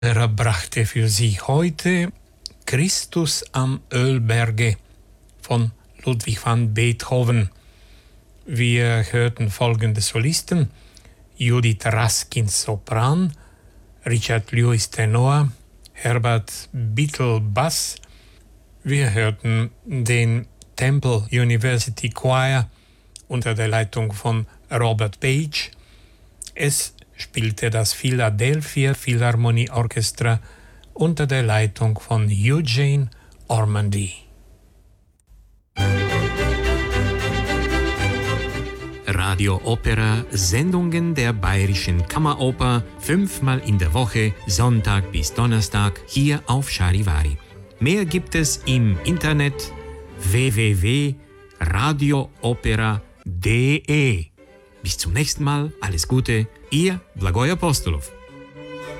Er brachte für Sie heute Christus am Ölberge von Ludwig van Beethoven. Wir hörten folgende Solisten: Judith Raskin Sopran, Richard Lewis Tenor, Herbert Bittel Bass. Wir hörten den Temple University Choir unter der Leitung von Robert Page. Es spielte das Philadelphia Philharmonie Orchestra unter der Leitung von Eugene Ormandy. Radio Opera, Sendungen der Bayerischen Kammeroper, 5-mal in der Woche, Sonntag bis Donnerstag, hier auf Charivari. Mehr gibt es im Internet www.radioopera.de. Bis zum nächsten Mal, alles Gute, Ihr Blagoy Apostolov.